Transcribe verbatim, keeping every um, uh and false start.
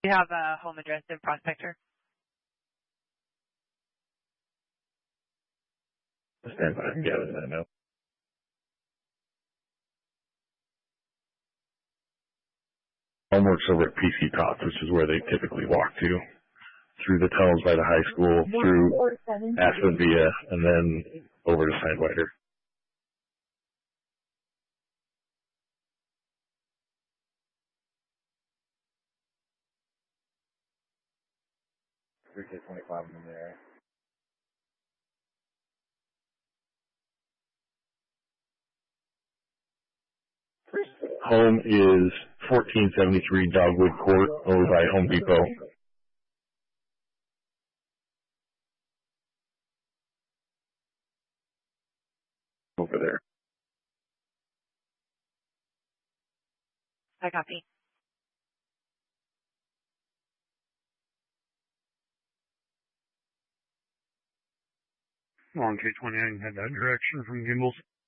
Do you have a home address in Prospector? Stand by and gather that now. Home works over at P C Tots, which is where they typically walk to. Through the tunnels by the high school, through Aspen Via, and then over to Sidewinder. three K twenty-five in there. Home is fourteen seventy-three Dogwood Court over by Home Depot. Over there. I copy. On K twenty-nine, had that direction from Gimbals.